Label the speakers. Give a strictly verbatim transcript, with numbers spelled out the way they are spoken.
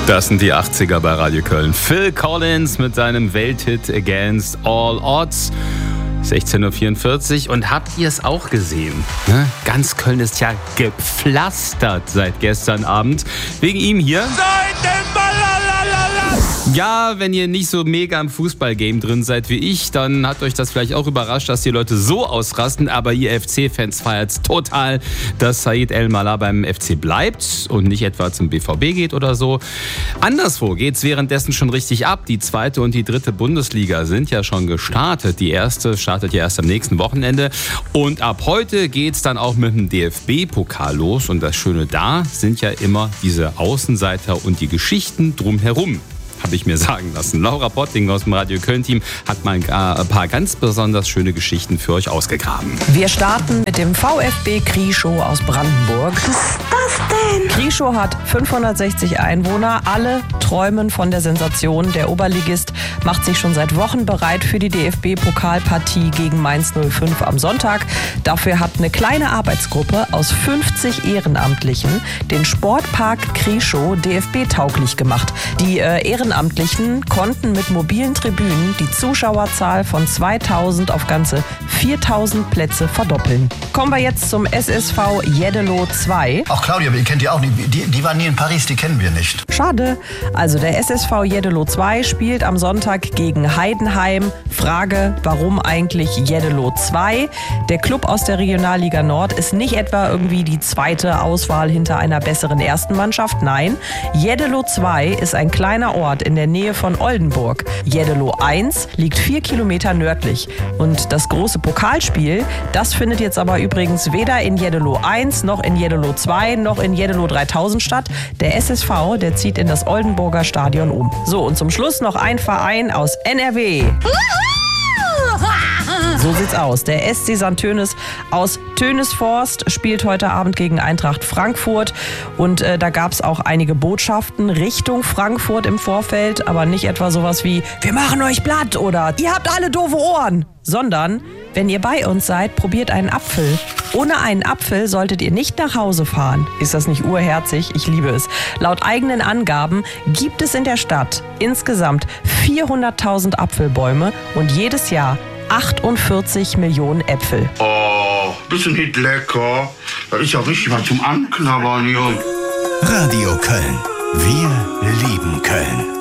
Speaker 1: Das sind die achtziger bei Radio Köln. Phil Collins mit seinem Welthit Against All Odds. sechzehn Uhr vierundvierzig. Und habt ihr es auch gesehen? Ne? Ganz Köln ist ja gepflastert seit gestern Abend. Wegen ihm hier. Ja, wenn ihr nicht so mega im Fußballgame drin seid wie ich, dann hat euch das vielleicht auch überrascht, dass die Leute so ausrasten. Aber ihr F C-Fans feiert's total, dass Said El-Mallah beim F C bleibt und nicht etwa zum B V B geht oder so. Anderswo geht's währenddessen schon richtig ab. Die zweite und die dritte Bundesliga sind ja schon gestartet. Die erste startet ja erst am nächsten Wochenende. Und ab heute geht's dann auch mit dem D F B-Pokal los. Und das Schöne da sind ja immer diese Außenseiter und die Geschichten drumherum. Habe ich mir sagen lassen. Laura Potting aus dem Radio Köln-Team hat mal ein paar ganz besonders schöne Geschichten für euch ausgegraben.
Speaker 2: Wir starten mit dem VfB Krieschow aus Brandenburg.
Speaker 3: Was ist das denn?
Speaker 2: Krieschow hat fünfhundertsechzig Einwohner. Alle träumen von der Sensation. Der Oberligist macht sich schon seit Wochen bereit für die D F B-Pokalpartie gegen Mainz null fünf am Sonntag. Dafür hat eine kleine Arbeitsgruppe aus fünfzig Ehrenamtlichen den Sportpark Krieschow D F B-tauglich gemacht. Die äh, Ehrenamtlichen konnten mit mobilen Tribünen die Zuschauerzahl von zweitausend auf ganze viertausend Plätze verdoppeln. Kommen wir jetzt zum S S V Jeddelo zwei.
Speaker 4: Ach Claudia, ihr kennt die auch nicht. Die, die waren nie in Paris, die kennen wir nicht.
Speaker 2: Schade. Also der S S V Jeddelo zwei spielt am Sonntag gegen Heidenheim. Frage, warum eigentlich Jeddelo zwei? Der Club aus der Regionalliga Nord ist nicht etwa irgendwie die zweite Auswahl hinter einer besseren ersten Mannschaft. Nein, Jeddelo zwei ist ein kleiner Ort in der Nähe von Oldenburg. Jeddelo eins liegt vier Kilometer nördlich. Und das große Pokalspiel, das findet jetzt aber übrigens weder in Jeddelo eins, noch in Jeddelo zwei, noch in Jeddelo dreitausend statt. Der S S V, der zieht in das Oldenburger Stadion um. So, und zum Schluss noch ein Verein aus N R W. So sieht's aus. Der S C Sankt Tönis aus Tönisforst spielt heute Abend gegen Eintracht Frankfurt. Und äh, da gab's auch einige Botschaften Richtung Frankfurt im Vorfeld. Aber nicht etwa sowas wie, wir machen euch platt oder ihr habt alle doofe Ohren. Sondern, wenn ihr bei uns seid, probiert einen Apfel. Ohne einen Apfel solltet ihr nicht nach Hause fahren. Ist das nicht urherzig? Ich liebe es. Laut eigenen Angaben gibt es in der Stadt insgesamt vierhunderttausend Apfelbäume und jedes Jahr achtundvierzig Millionen Äpfel.
Speaker 5: Oh, bisschen nicht lecker. Das ist ja richtig mal zum Anknabbern, Junge.
Speaker 6: Radio Köln. Wir lieben Köln.